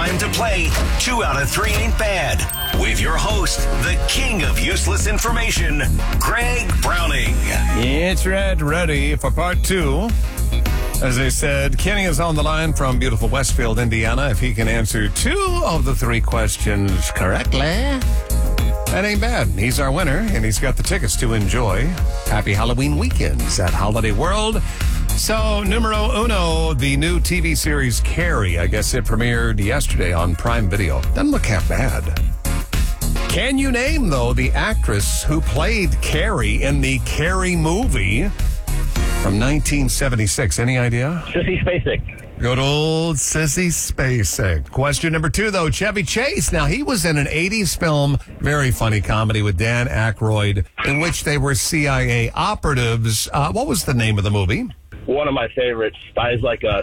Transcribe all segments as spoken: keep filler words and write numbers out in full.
time to play Two Out of Three Ain't Bad with your host, the king of useless information, Greg Browning. It's Red ready for part two. As I said, Kenny is on the line from beautiful Westfield, Indiana. If he can answer two of the three questions correctly, that ain't bad. He's our winner, and he's got the tickets to enjoy Happy Halloween weekends at Holiday World. So, numero uno, the new T V series Carrie. I guess it premiered yesterday on Prime Video. Doesn't look half bad. Can you name, though, the actress who played Carrie in the Carrie movie from nineteen seventy-six? Any idea? Sissy Spacek. Good old Sissy Spacek. Question number two, though, Chevy Chase. Now, he was in an eighties film, very funny comedy with Dan Aykroyd, in which they were C I A operatives. Uh, what was the name of the movie? One of my favorites, Spies Like Us.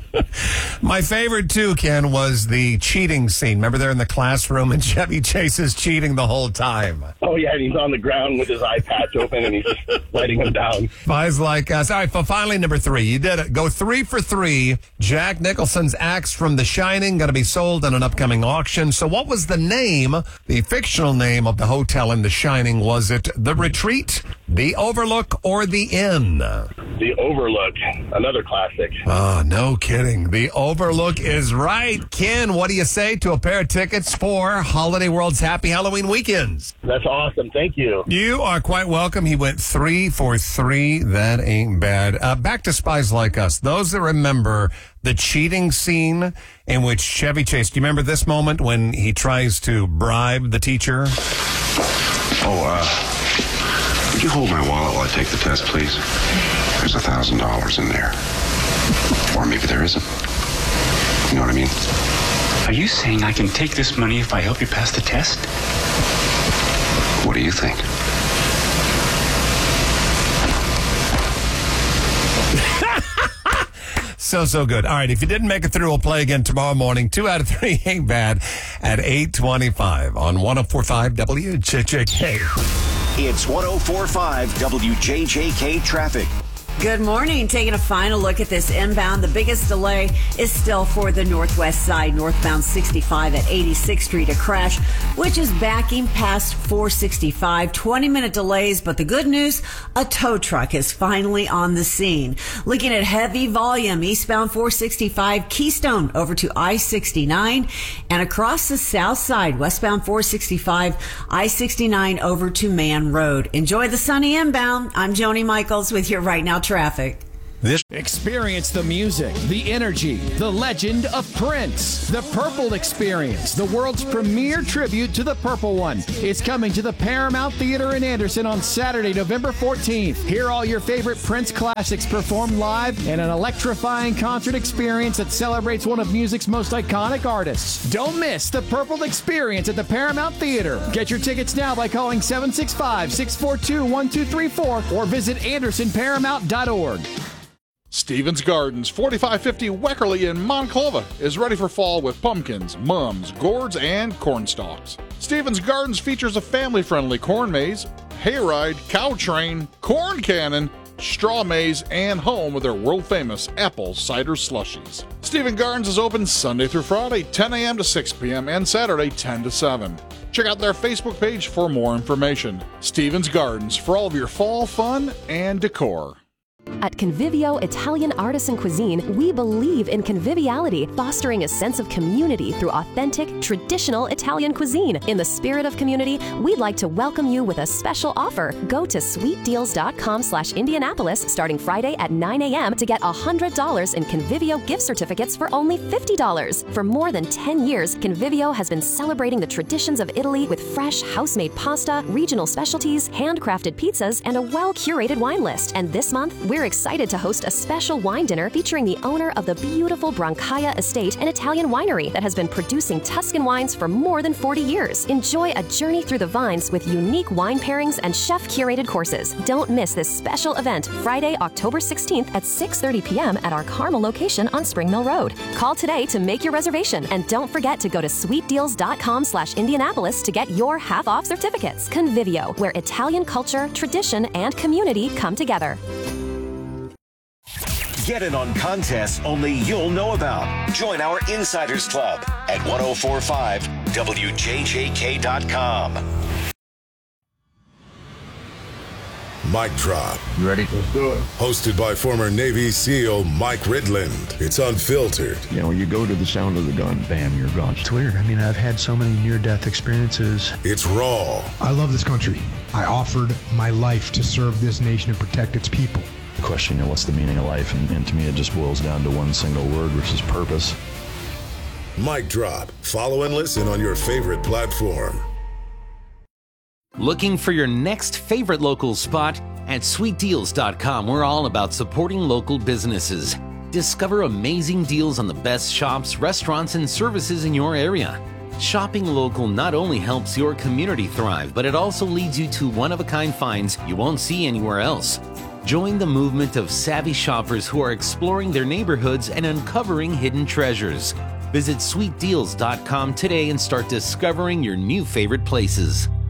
My favorite, too, Ken, was the cheating scene. Remember they're in the classroom and Chevy Chase is cheating the whole time. Oh, yeah, and he's on the ground with his eye patch open and he's just letting him down. Spies Like Us. All right, so finally, number three. You did it. Go three for three. Jack Nicholson's axe from The Shining going to be sold in an upcoming auction. So what was the name, the fictional name of the hotel in The Shining? Was it The Retreat, The Overlook, or The Inn? The Overlook, another classic. Oh, no kidding. The Overlook is right. Ken, what do you say to a pair of tickets for Holiday World's Happy Halloween weekends? That's awesome. Thank you. You are quite welcome. He went three for three. That ain't bad. Uh, back to Spies Like Us. Those that remember the cheating scene in which Chevy Chase, do you remember this moment when he tries to bribe the teacher? Oh, uh, would you hold my wallet while I take the test, please? There's a thousand dollars in there. Or maybe there isn't. You know what I mean? Are you saying I can take this money if I help you pass the test? What do you think? So, so good. All right, if you didn't make it through, we'll play again tomorrow morning. Two out of three ain't bad at eight twenty-five on one oh four point five W J J K. It's one oh four point five W J J K traffic. Good morning. Taking a final look at this inbound. The biggest delay is still for the northwest side, northbound sixty-five at eighty-sixth Street, a crash, which is backing past four sixty-five. twenty minute delays, but the good news, a tow truck is finally on the scene. Looking at heavy volume, eastbound four sixty-five, Keystone over to I sixty-nine, and across the south side, westbound four sixty-five, I sixty-nine over to Man Road. Enjoy the sunny inbound. I'm Joni Michaels with your Right Now traffic. This Experience the music, the energy, the legend of Prince. The Purple Experience, the world's premier tribute to the Purple One, is coming to the Paramount Theater in Anderson on Saturday, November fourteenth. Hear all your favorite Prince classics performed live in an electrifying concert experience that celebrates one of music's most iconic artists. Don't miss the Purple Experience at the Paramount Theater. Get your tickets now by calling seven six five, six four two, one two three four or visit anderson paramount dot org. Stevens Gardens, forty-five fifty Weckerly in Monclova, is ready for fall with pumpkins, mums, gourds, and corn stalks. Stevens Gardens features a family-friendly corn maze, hayride, cow train, corn cannon, straw maze, and home with their world-famous apple cider slushies. Stevens Gardens is open Sunday through Friday, ten a.m. to six p.m., and Saturday, ten to seven. Check out their Facebook page for more information. Stevens Gardens, for all of your fall fun and decor. At Convivio Italian Artisan Cuisine, we believe in conviviality, fostering a sense of community through authentic, traditional Italian cuisine. In the spirit of community, we'd like to welcome you with a special offer. Go to sweet deals dot com slash Indianapolis starting Friday at nine a.m. to get one hundred dollars in Convivio gift certificates for only fifty dollars. For more than ten years, Convivio has been celebrating the traditions of Italy with fresh, house-made pasta, regional specialties, handcrafted pizzas, and a well-curated wine list. And this month, we're We're excited to host a special wine dinner featuring the owner of the beautiful Brancaglia Estate, an Italian winery that has been producing Tuscan wines for more than forty years. Enjoy a journey through the vines with unique wine pairings and chef-curated courses. Don't miss this special event Friday, October sixteenth at six thirty p.m. at our Carmel location on Spring Mill Road. Call today to make your reservation, and don't forget to go to sweet deals dot com slash Indianapolis to get your half-off certificates. Convivio, where Italian culture, tradition, and community come together. Get in on contests only you'll know about. Join our Insiders Club at ten forty-five W J J K dot com. Mic Drop. You ready? Let's do it. Hosted by former Navy SEAL Mike Ridland. It's unfiltered. You know, you go to the sound of the gun, bam, you're gone. It's weird. I mean, I've had so many near-death experiences. It's raw. I love this country. I offered my life to serve this nation and protect its people. Question, you know, what's the meaning of life? And, and to me, it just boils down to one single word, which is purpose. Mic Drop. Follow and listen on your favorite platform. Looking for your next favorite local spot? At sweet deals dot com, we're all about supporting local businesses. Discover amazing deals on the best shops, restaurants, and services in your area. Shopping local not only helps your community thrive, but it also leads you to one-of-a-kind finds you won't see anywhere else. Join the movement of savvy shoppers who are exploring their neighborhoods and uncovering hidden treasures. Visit sweet deals dot com today and start discovering your new favorite places.